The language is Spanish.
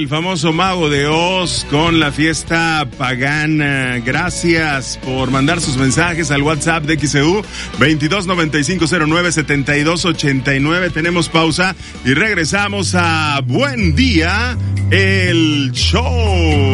El famoso Mago de Oz con la fiesta pagana. Gracias por mandar sus mensajes al WhatsApp de XEU 2295097289. Tenemos pausa y regresamos a Buen Día, el show.